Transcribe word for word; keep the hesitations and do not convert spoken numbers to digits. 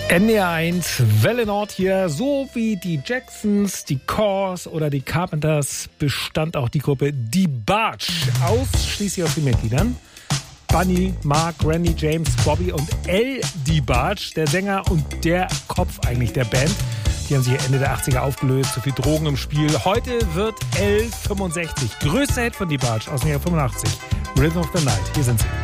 N D R eins, Welle Nord hier, so wie die Jacksons, die Corrs oder die Carpenters bestand auch die Gruppe Die Barge, ausschließlich aus den Mitgliedern. Bunny, Mark, Randy, James, Bobby und L. Die Barge, der Sänger und der Kopf eigentlich der Band. Die haben sich Ende der achtziger aufgelöst, zu viel Drogen im Spiel. Heute wird L fünfundsechzig, größter Hit von Die Barge aus dem Jahr fünfundachtzig. Rhythm of the Night, hier sind sie.